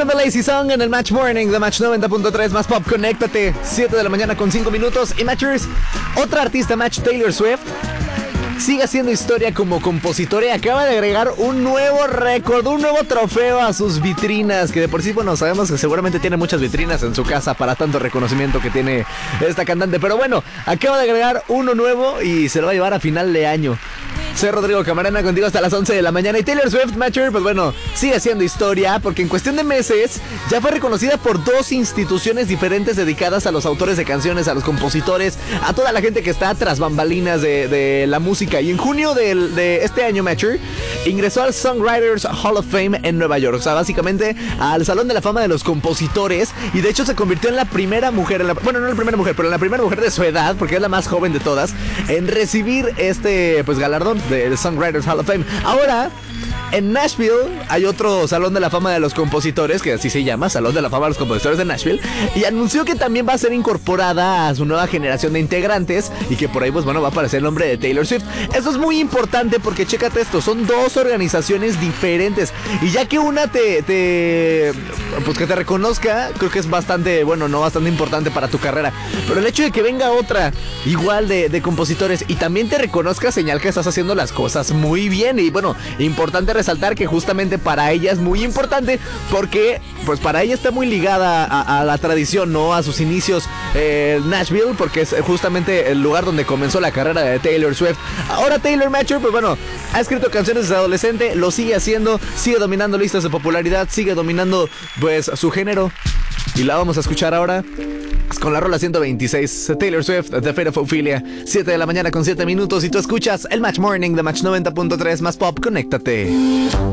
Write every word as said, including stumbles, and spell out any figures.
escuchando Lazy Song en el Match Morning de Match noventa punto tres más pop. Conéctate, siete de la mañana con cinco minutos. Y Matchers, otra artista Match, Taylor Swift, sigue haciendo historia como compositora y acaba de agregar un nuevo récord, un nuevo trofeo a sus vitrinas, que de por sí, bueno, sabemos que seguramente tiene muchas vitrinas en su casa para tanto reconocimiento que tiene esta cantante, pero bueno, acaba de agregar uno nuevo y se lo va a llevar a final de año. Soy Rodrigo Camarena, contigo hasta las once de la mañana. Y Taylor Swift, Matcher, pues bueno, sigue haciendo historia porque en cuestión de meses ya fue reconocida por dos instituciones diferentes dedicadas a los autores de canciones, a los compositores, a toda la gente que está tras bambalinas de, de la música. Y en junio de, de este año, Matcher ingresó al Songwriters Hall of Fame en Nueva York. O sea, básicamente al Salón de la Fama de los Compositores. Y de hecho se convirtió en la primera mujer, en la, bueno, no la primera mujer, pero en la primera mujer de su edad, porque es la más joven de todas, en recibir este, pues, galardón del Songwriters Hall of Fame. Ahora, en Nashville hay otro Salón de la Fama de los Compositores, que así se llama, Salón de la Fama de los Compositores de Nashville, y anunció que también va a ser incorporada a su nueva generación de integrantes y que por ahí, pues bueno, va a aparecer el nombre de Taylor Swift. Esto es muy importante porque chécate esto, son dos organizaciones diferentes y ya que una te, te pues que te reconozca, creo que es bastante, bueno, no bastante importante para tu carrera, pero el hecho de que venga otra igual de, de compositores y también te reconozca, señal que estás haciendo las cosas muy bien. Y bueno, importante resaltar que justamente para ella es muy importante porque pues para ella está muy ligada a, a la tradición, ¿no? A sus inicios, eh, Nashville, porque es justamente el lugar donde comenzó la carrera de Taylor Swift. Ahora Taylor Matcher, pues bueno, ha escrito canciones desde adolescente, lo sigue haciendo, sigue dominando listas de popularidad, sigue dominando pues su género y la vamos a escuchar ahora con la rola ciento veintiséis, Taylor Swift, The Fate of Ophelia. Siete de la mañana con siete minutos y tú escuchas el Match Morning de Match noventa punto tres más pop. Conéctate.